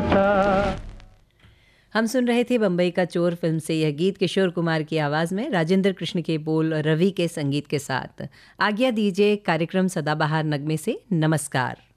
था। हम सुन रहे थे बम्बई का चोर फिल्म से यह गीत किशोर कुमार की आवाज़ में, राजेंद्र कृष्ण के बोल और रवि के संगीत के साथ। आज्ञा दीजिए कार्यक्रम सदाबहार नगमे से। नमस्कार।